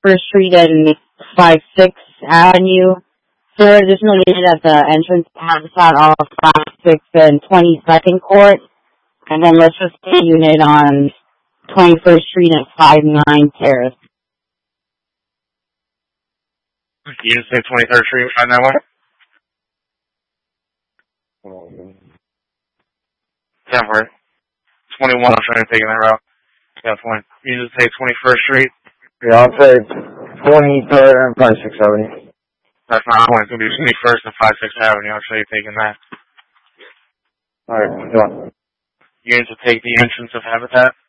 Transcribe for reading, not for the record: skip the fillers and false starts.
21st Street and 56th Avenue. There are additional unit at the entrance to Habitat off 56th and 22nd Court. And then let's just get a unit on 21st Street and 59 Terrace. You just say 23rd Street, find that one? Temporary. 21, I'm trying to take that route. Yeah, fine. You just say 21st Street? Yeah, I'll say 23rd and 56th Avenue. That's not the point. It's going to be 21st and 56th Avenue. I'll show you taking that. Alright, go on. You need to take the entrance of Habitat.